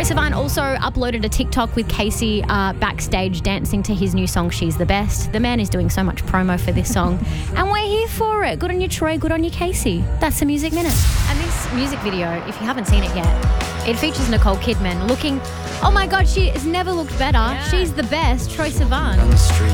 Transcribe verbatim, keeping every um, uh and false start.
Troye Sivan also uploaded a TikTok with Casey uh, backstage dancing to his new song, She's the Best. The man is doing so much promo for this song, and we're here for it. Good on you, Troye. Good on you, Casey. That's the Music Minute. And this music video, if you haven't seen it yet, it features Nicole Kidman looking, oh my God, she has never looked better. Yeah. She's the best, Troye Sivan.